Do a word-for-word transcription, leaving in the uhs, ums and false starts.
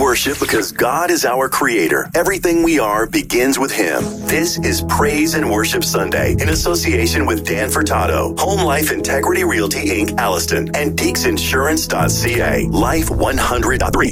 worship because God is our creator. Everything we are begins with Him. This is Praise and Worship Sunday in association with Dan Furtado, Home Life Integrity Realty Incorporated, Alliston, and Deeks Insurance dot C A. Life one hundred point three.